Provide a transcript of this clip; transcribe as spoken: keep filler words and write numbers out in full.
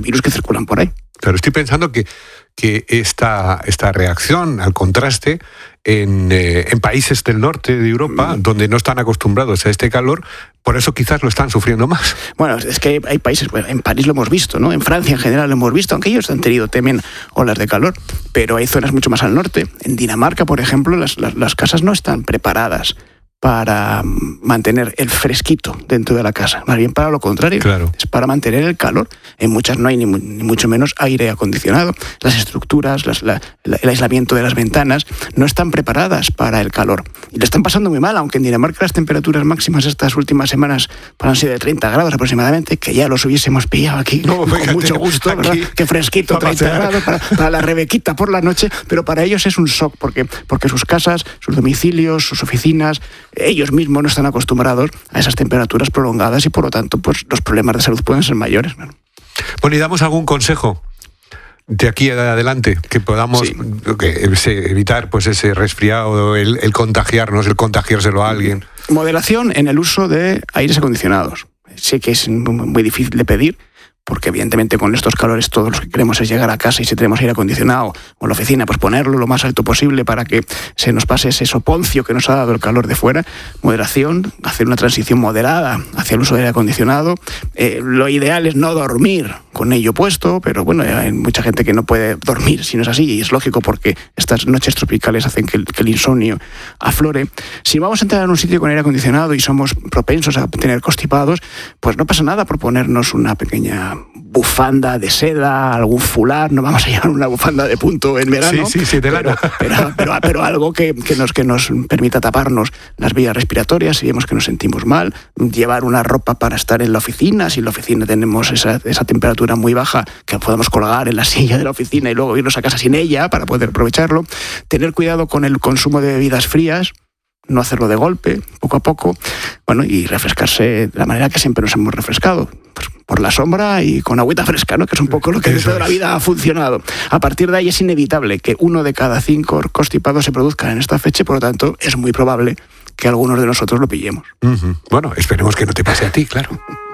virus que circulan por ahí. Pero estoy pensando que, que esta, esta reacción al contraste en, eh, en países del norte de Europa, mm. donde no están acostumbrados a este calor, por eso quizás lo están sufriendo más. Bueno, es que hay países, bueno, en París lo hemos visto, ¿no? En Francia en general lo hemos visto, aunque ellos han tenido también olas de calor, pero hay zonas mucho más al norte. En Dinamarca, por ejemplo, las, las, las casas no están preparadas para mantener el fresquito dentro de la casa, más bien para lo contrario, claro. Es para mantener el calor. En muchas no hay ni, ni mucho menos aire acondicionado. Las estructuras, las, la, la, el aislamiento de las ventanas no están preparadas para el calor. Y le están pasando muy mal, aunque en Dinamarca las temperaturas máximas estas últimas semanas han sido de treinta grados aproximadamente, que ya los hubiésemos pillado aquí no, con fíjate, mucho gusto, ¿verdad? Qué fresquito, treinta grados para, para la Rebequita por la noche, pero para ellos es un shock, porque, porque sus casas, sus domicilios, sus oficinas, ellos mismos no están acostumbrados a esas temperaturas prolongadas y por lo tanto pues los problemas de salud pueden ser mayores, ¿no? Bueno, ¿y damos algún consejo de aquí adelante que podamos sí. que, evitar pues ese resfriado, el, el contagiarnos, el contagiárselo a alguien? Moderación en el uso de aires acondicionados. Sé que es muy difícil de pedir, porque evidentemente con estos calores todos los que queremos es llegar a casa y si tenemos aire acondicionado o en la oficina, pues ponerlo lo más alto posible para que se nos pase ese soponcio que nos ha dado el calor de fuera. Moderación, hacer una transición moderada hacia el uso de aire acondicionado. Eh, lo ideal es no dormir con ello puesto, pero bueno, hay mucha gente que no puede dormir si no es así, y es lógico porque estas noches tropicales hacen que el, que el insomnio aflore. Si vamos a entrar en un sitio con aire acondicionado y somos propensos a tener constipados, pues no pasa nada por ponernos una pequeña bufanda de seda, algún fular, no vamos a llevar una bufanda de punto en verano, sí, sí, sí, de lana. Pero, pero, pero, pero algo que, que, nos, que nos permita taparnos las vías respiratorias si vemos que nos sentimos mal, llevar una ropa para estar en la oficina, si en la oficina tenemos esa, esa temperatura muy baja, que podamos colgar en la silla de la oficina y luego irnos a casa sin ella para poder aprovecharlo, tener cuidado con el consumo de bebidas frías, no hacerlo de golpe, poco a poco, bueno, y refrescarse de la manera que siempre nos hemos refrescado, pues por la sombra y con agüita fresca, ¿no? Que es un poco lo que de toda la vida ha funcionado. A partir de ahí es inevitable que uno de cada cinco constipados se produzca en esta fecha y por lo tanto es muy probable que algunos de nosotros lo pillemos. Uh-huh. Bueno, esperemos que no te pase a ti, claro.